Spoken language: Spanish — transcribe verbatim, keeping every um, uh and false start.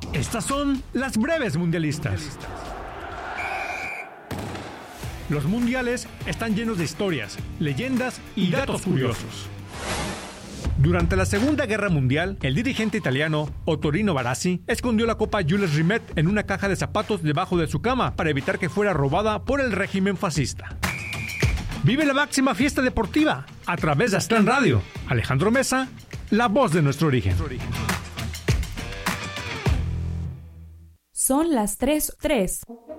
Estas son las breves mundialistas. Los mundiales están llenos de historias, leyendas y datos curiosos. Durante la Segunda Guerra Mundial, el dirigente italiano Ottorino Barassi escondió la Copa Jules Rimet en una caja de zapatos debajo de su cama para evitar que fuera robada por el régimen fascista. Vive la máxima fiesta deportiva a través de Aztlán Radio. Alejandro Mesa, la voz de nuestro origen. Son las tres.